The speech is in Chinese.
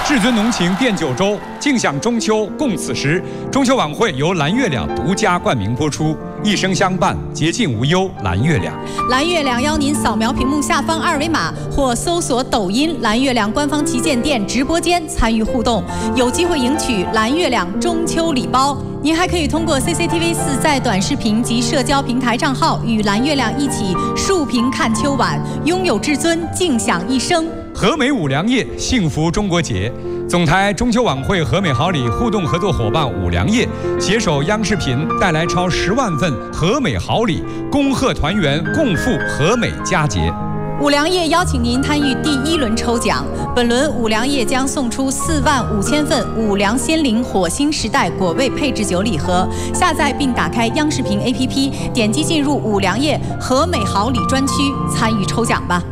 至尊浓情变九州，尽享中秋共此时。中秋晚会由蓝月亮独家冠名播出，一生相伴，洁净无忧。蓝月亮， 蓝月亮邀您扫描屏幕下方2维码，或搜索抖音蓝月亮官方旗舰店直播间参与互动，有机会赢取蓝月亮中秋礼包。您还可以通过 CCTV4在短视频及社交平台账号与蓝月亮一起竖屏看秋晚，拥有至尊，尽享一生。 和美五粮液，幸福中国节。总台中秋晚会和美好礼互动合作伙伴五粮液携手央视频，带来超10万份和美好礼，恭贺团圆，共赴和美佳节。 五粮液邀请您参与第1轮抽奖，本轮五粮液将送出45000份五粮鲜灵火星时代果味配置酒礼盒。下载并打开央视频 APP， 点击进入五粮液和美好礼专区，参与抽奖吧。